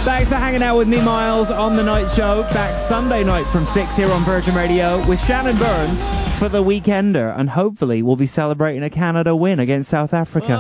Thanks for hanging out with me, Miles, on The Night Show. Back Sunday night from 6 here on Virgin Radio with Shannon Burns for The Weekender. And hopefully we'll be celebrating a Canada win against South Africa.